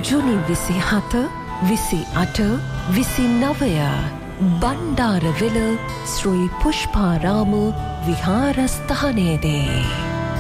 June 27, 28, 29 Bandarawela Sri Pushparama විහාරස්ථානයේදී